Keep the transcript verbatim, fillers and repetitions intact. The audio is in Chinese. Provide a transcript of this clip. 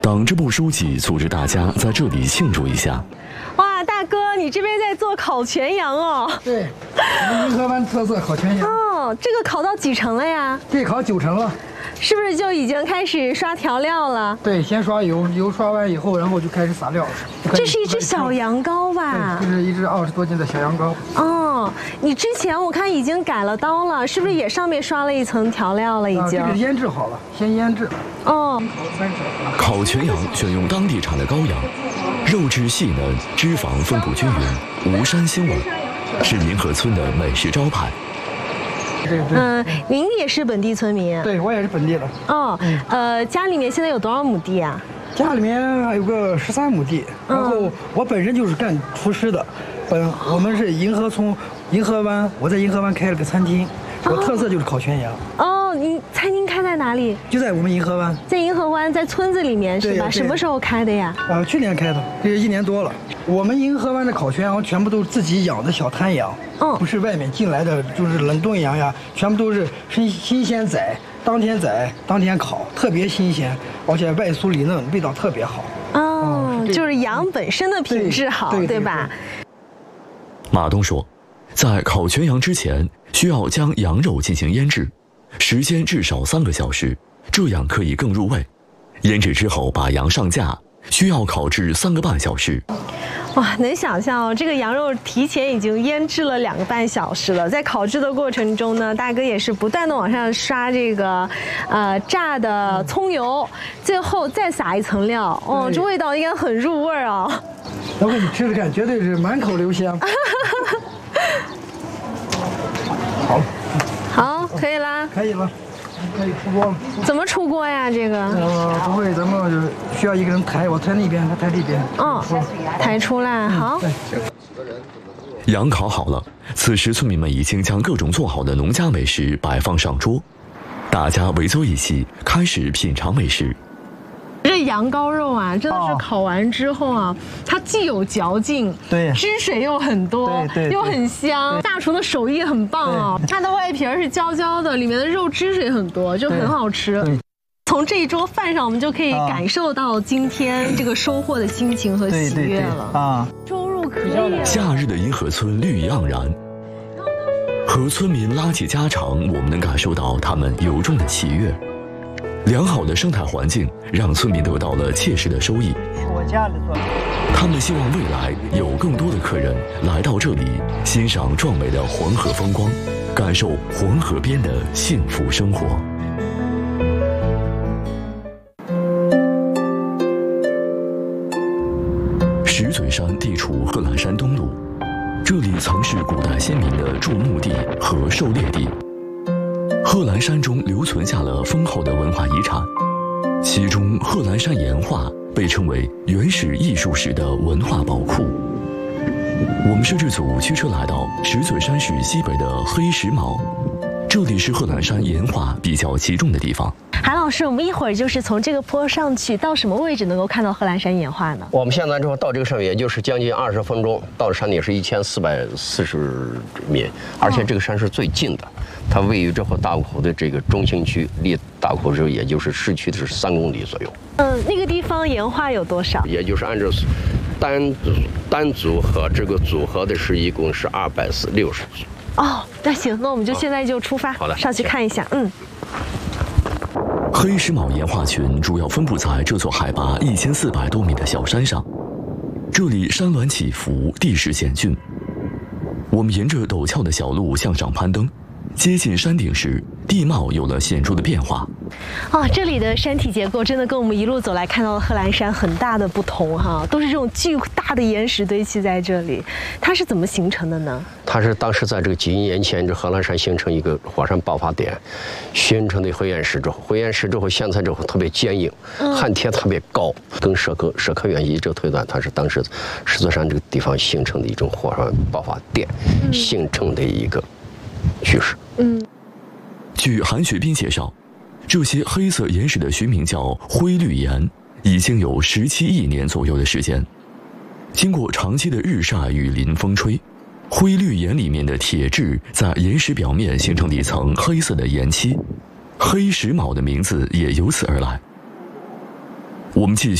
党支部书记组织大家在这里庆祝一下。 哇，大哥，你这边在做烤全羊哦？ 对，我们银河湾特色烤全羊。 哦，这个烤到几成了呀？ 这烤九成了。 是不是就已经开始刷调料了？ 对，先刷油，油刷完以后，然后就开始撒料了。 这是一只小羊羔吧？ 对，这是一只二十多斤的小羊羔。 哦，你之前我看已经改了刀了，是不是也上面刷了一层调料了？已经。 啊，这个腌制好了，先腌制。 哦。 烤全羊选用当地产的羔羊，肉质细嫩，脂肪分布均匀，无膻腥味，是银河村的美食招牌。 嗯，您也是本地村民？ 对，我也是本地的。 哦，呃，家里面现在有多少亩地啊？ 家里面还有个十三亩地，然后我本身就是干厨师的，本我们是银河村银河湾，我在银河湾开了个餐厅，我特色就是烤全羊。 哦，您餐厅开在哪里？ 就在我们银河湾。在银河湾，在村子里面是吧？什么时候开的呀？ 啊，去年开的，这一年多了。 我们银河湾的烤全羊全部都是自己养的小滩羊，嗯，不是外面进来的，就是冷冻羊呀，全部都是新新鲜宰，当天宰，当天烤，特别新鲜，而且外酥里嫩，味道特别好。 哦，是就是羊本身的品质好， 对, 对, 对吧？ 马东说，在烤全羊之前，需要将羊肉进行腌制，时间至少三个小时，这样可以更入味。腌制之后，把羊上架，需要烤制三个半小时。 哇，能想象哦，这个羊肉提前已经腌制了两个半小时了，在烤制的过程中呢，大哥也是不断的往上刷这个，呃，炸的葱油，最后再撒一层料，哦，这味道应该很入味啊。 我给你吃吃看，绝对是满口留香。好， 好，可以啦， 可以了。 可以出锅了。 怎么出锅呀？这个？ 呃，不会，咱们需要一个人抬，我抬那边，他抬这边。 哦，抬出来，好。 对。 羊烤好了，此时村民们已经将各种做好的农家美食摆放上桌，大家围坐一起，开始品尝美食。 这羊羔肉啊，真的是烤完之后啊，它既有嚼劲， 对， 汁水又很多， 对对， 又很香。大厨的手艺很棒啊，它的外皮是焦焦的，里面的肉汁水很多，就很好吃。从这一桌饭上，我们就可以感受到今天这个收获的心情和喜悦了啊。周入可以。 夏日的银河村绿意盎然，和村民拉起家常，我们能感受到他们由衷的喜悦。 良好的生态环境让村民得到了切实的收益。他们希望未来有更多的客人来到这里，欣赏壮美的黄河风光，感受黄河边的幸福生活。石嘴山地处贺兰山东麓，这里曾是古代先民的筑墓地和狩猎地。 贺兰山中留存下了丰厚的文化遗产，其中贺兰山岩画被称为原始艺术史的文化宝库。我们摄制组驱车来到石嘴山市西北的黑石茅，这里是贺兰山岩画比较集中的地方。 韩老师，我们一会儿就是从这个坡上去，到什么位置能够看到贺兰山岩画呢？ 我们现在之后到这个上面，也就是将近二十分钟，到山顶是一千四百四十米，而且这个山是最近的。 它位于这河大沽口的这个中心区，离大沽口这也就是市区的是三公里左右。 嗯，那个地方岩画有多少？ 也就是按照单单组和这个组合的是一共是二百六十组。 哦，那行，那我们就现在就出发， 好的， 上去看一下。嗯。 黑石茅岩画群主要分布在这座海拔一千四百多米的小山上，这里山峦起伏，地势险峻。我们沿着陡峭的小路向上攀登。 接近山顶时，地貌有了显著的变化。 哦，这里的山体结构真的跟我们一路走来看到的贺兰山很大的不同哈，都是这种巨大的岩石堆砌在这里。它是怎么形成的呢？ 它是当时在这个几亿年前，这贺兰山形成一个火山爆发点，形成的灰岩石之后，灰岩石之后现在之后特别坚硬，焊铁特别高。跟社科社科院一这个推断，它是当时石嘴山这个地方形成的一种火山爆发点形成的一个。 趋势。 嗯， 据韩学斌介绍，这些黑色岩石的学名叫灰绿岩，已经有十七亿年左右的时间。经过长期的日晒、雨淋、风吹，灰绿岩里面的铁质在岩石表面形成了一层黑色的岩漆，黑石卯的名字也由此而来。 我们继续。